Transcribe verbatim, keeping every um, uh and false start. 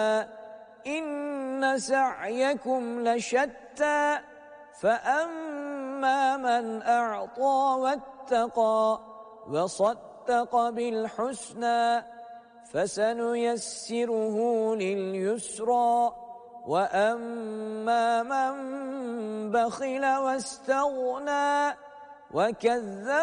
إن سعيكم لشتى فأما من أعطى واتقى وصدق بالحسنى فسنيسره لليسرى وأما من بخل واستغنى وكذب